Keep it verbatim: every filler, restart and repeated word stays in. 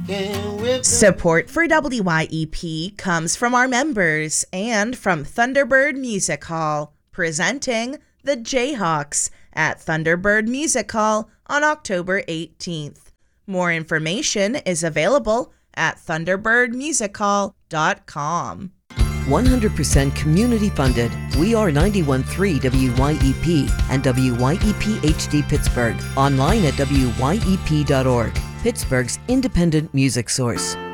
Support for W Y E P comes from our members and from Thunderbird Music Hall, presenting the Jayhawks at Thunderbird Music Hall on October eighteenth. More information is available at thunderbird music hall dot com. one hundred percent community funded. We are ninety-one point three W Y E P and W Y E P H D Pittsburgh. Online at W Y E P dot org. Pittsburgh's independent music source.